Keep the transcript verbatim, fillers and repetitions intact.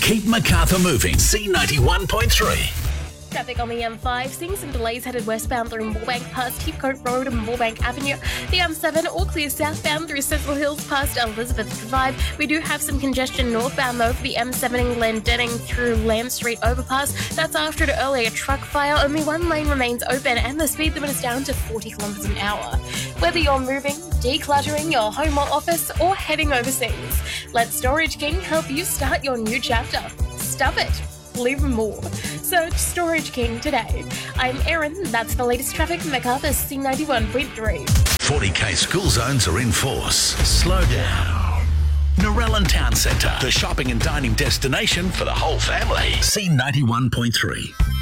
Keep Macarthur moving. C ninety-one point three. Traffic on the M five, seeing some delays headed westbound through Moorebank past Heathcote Road and Moorebank Avenue. The M seven all clear southbound through Cecil Hills past Elizabeth Drive. We do have some congestion northbound though for the M seven in Glendenning through Lamb Street overpass. That's after an earlier truck fire. Only one lane remains open and the speed limit is down to forty kilometres an hour. Whether you're moving, decluttering your home or office, or heading overseas, let Storage King help you start your new chapter. Stuff it. Live more. Search Storage King today. I'm Erin. That's the latest traffic from Macarthur C ninety-one point three. forty K school zones are in force. Slow down. Narellan Town Centre, the shopping and dining destination for the whole family. C ninety-one point three.